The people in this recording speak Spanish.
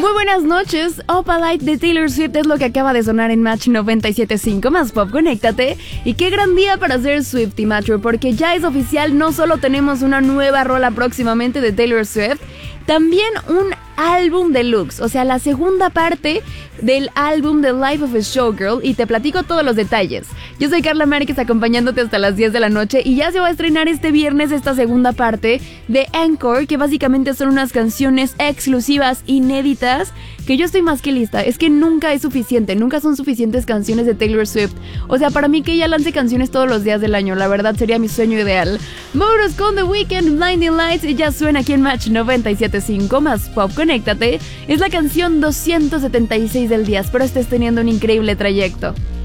Muy buenas noches, Opalite de Taylor Swift es lo que acaba de sonar en Match 97.5 más Pop, conéctate. Y qué gran día para ser Swiftie Matcher, porque ya es oficial, no solo tenemos una nueva rola próximamente de Taylor Swift, también un álbum deluxe, o sea, la segunda parte del álbum The Life of a Showgirl, y te platico todos los detalles. Yo soy Carla Márquez acompañándote hasta las 10 de la noche y ya se va a estrenar este viernes esta segunda parte de Encore, que básicamente son unas canciones exclusivas, inéditas, que yo estoy más que lista. Es que nunca es suficiente, nunca son suficientes canciones de Taylor Swift. O sea, para mí que ella lance canciones todos los días del año, la verdad sería mi sueño ideal. Vámonos con The Weeknd, Blinding Lights, y ya suena aquí en Match 97.5 más Pop, conéctate. Es la canción 276 del día, espero estés teniendo un increíble trayecto.